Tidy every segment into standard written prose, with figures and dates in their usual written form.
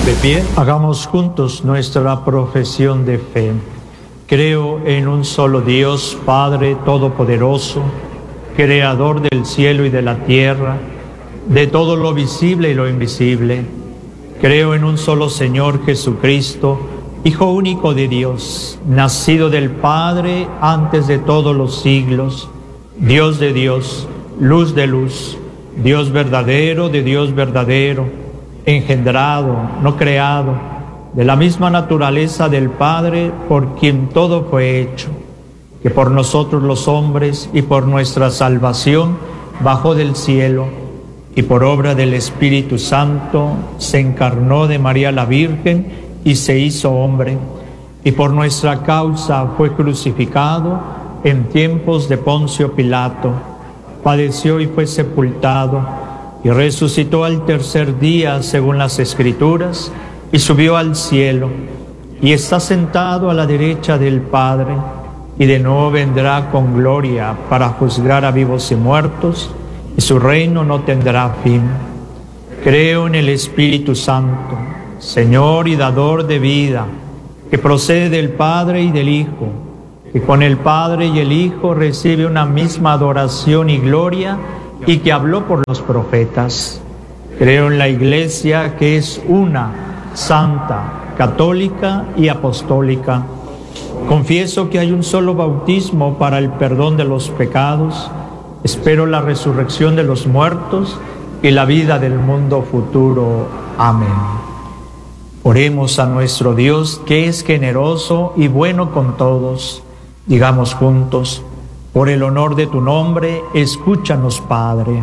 De pie. Hagamos juntos nuestra profesión de fe. Creo en un solo Dios, Padre Todopoderoso, Creador del cielo y de la tierra, de todo lo visible y lo invisible. Creo en un solo Señor Jesucristo, Hijo único de Dios, nacido del Padre antes de todos los siglos, Dios de Dios, luz de luz, Dios verdadero de Dios verdadero, engendrado, no creado, de la misma naturaleza del Padre, por quien todo fue hecho, que por nosotros los hombres y por nuestra salvación bajó del cielo, y por obra del Espíritu Santo se encarnó de María la Virgen y se hizo hombre, y por nuestra causa fue crucificado en tiempos de Poncio Pilato, padeció y fue sepultado, y resucitó al tercer día según las Escrituras, y subió al cielo, y está sentado a la derecha del Padre, y de nuevo vendrá con gloria para juzgar a vivos y muertos, y su reino no tendrá fin. Creo en el Espíritu Santo, Señor y dador de vida, que procede del Padre y del Hijo, que con el Padre y el Hijo recibe una misma adoración y gloria, y que habló por los profetas. Creo en la Iglesia, que es una, santa, católica y apostólica. Confieso que hay un solo bautismo para el perdón de los pecados. Espero la resurrección de los muertos y la vida del mundo futuro. Amén. Oremos a nuestro Dios, que es generoso y bueno con todos. Digamos juntos: por el honor de tu nombre, escúchanos, Padre.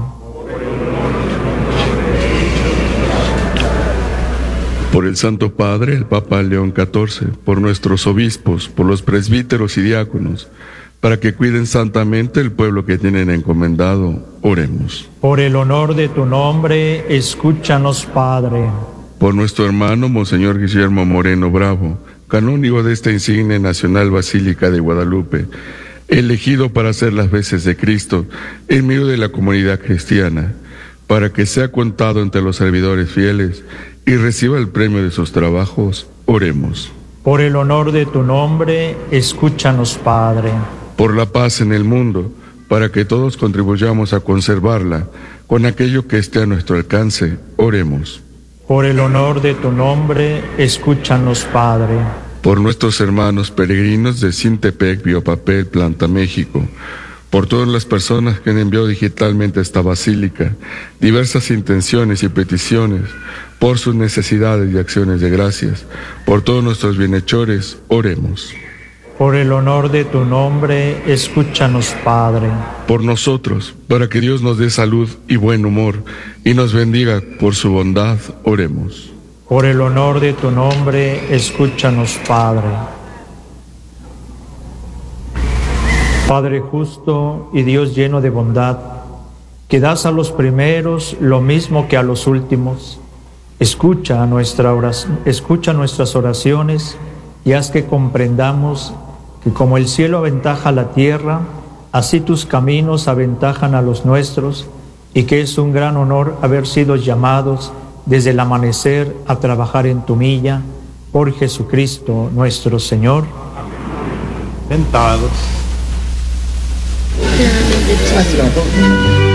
Por el Santo Padre, el Papa León XIV, por nuestros obispos, por los presbíteros y diáconos, para que cuiden santamente el pueblo que tienen encomendado, oremos. Por el honor de tu nombre, escúchanos, Padre. Por nuestro hermano Monseñor Guillermo Moreno Bravo, canónigo de esta insigne Nacional Basílica de Guadalupe, elegido para hacer las veces de Cristo en medio de la comunidad cristiana, para que sea contado entre los servidores fieles y reciba el premio de sus trabajos, oremos. Por el honor de tu nombre, escúchanos, Padre. Por la paz en el mundo, para que todos contribuyamos a conservarla con aquello que esté a nuestro alcance, oremos. Por el honor de tu nombre, escúchanos, Padre. Por nuestros hermanos peregrinos de Sintepec, Biopapel, Planta México, por todas las personas que han enviado digitalmente a esta basílica diversas intenciones y peticiones, por sus necesidades y acciones de gracias, por todos nuestros bienhechores, oremos. Por el honor de tu nombre, escúchanos, Padre. Por nosotros, para que Dios nos dé salud y buen humor, y nos bendiga por su bondad, oremos. Por el honor de tu nombre, escúchanos, Padre. Padre justo y Dios lleno de bondad, que das a los primeros lo mismo que a los últimos, escucha nuestras oraciones y haz que comprendamos que como el cielo aventaja a la tierra, así tus caminos aventajan a los nuestros, y que es un gran honor haber sido llamados desde el amanecer a trabajar en tu milla, por Jesucristo nuestro Señor. Sentados.